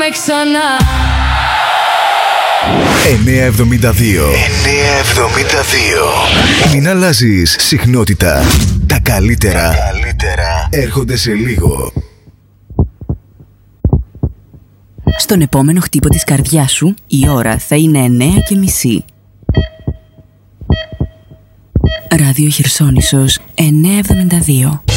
ξανά. 972. Μην αλλάζεις συχνότητα. Τα καλύτερα έρχονται σε λίγο. Στον επόμενο χτύπο της καρδιάς σου η ώρα θα είναι 9:30. Ράδιο Χερσόνησος 972.